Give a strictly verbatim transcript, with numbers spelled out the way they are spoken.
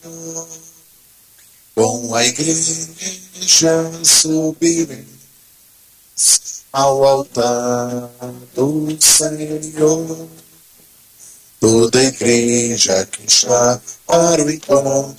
com a igreja subiremos ao altar do Senhor. Toda igreja que está para o encontro